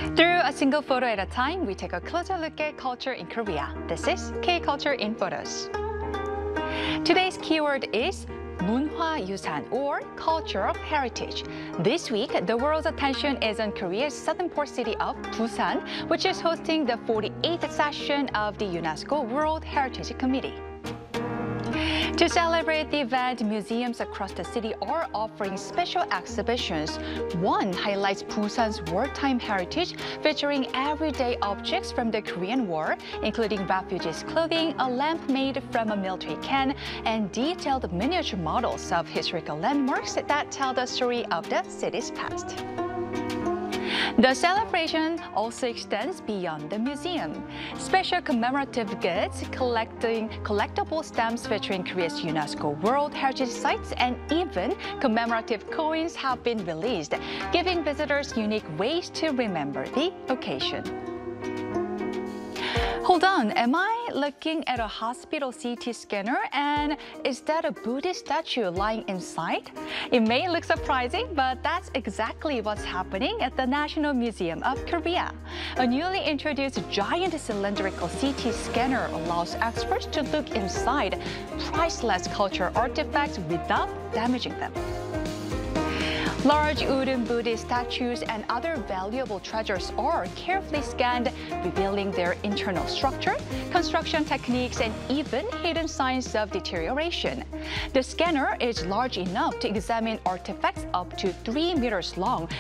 Through a single photo at a time, we take a closer look at culture in Korea. This is K-Culture in Photos. Today's keyword is 문화유산, or cultural heritage. This week, the world's attention is on Korea's southern port city of Busan, which is hosting the 48th session of the UNESCO World Heritage Committee. To celebrate the event, museums across the city are offering special exhibitions. One highlights Busan's wartime heritage, featuring everyday objects from the Korean War, including refugees' clothing, a lamp made from a military can, and detailed miniature models of historical landmarks that tell the story of the city's past. The celebration also extends beyond the museum. Special commemorative goods, collectible stamps featuring Korea's UNESCO World Heritage Sites, and even commemorative coins have been released, giving visitors unique ways to remember the occasion. Hold on, am I looking at a hospital CT scanner, and is that a Buddhist statue lying inside? It may look surprising, but that's exactly what's happening at the National Museum of Korea. A newly introduced giant cylindrical CT scanner allows experts to look inside priceless cultural artifacts without damaging them. Large wooden Buddhist statues and other valuable treasures are carefully scanned, revealing their internal structure, construction techniques, and even hidden signs of deterioration. The scanner is large enough to examine artifacts up to 3 meters long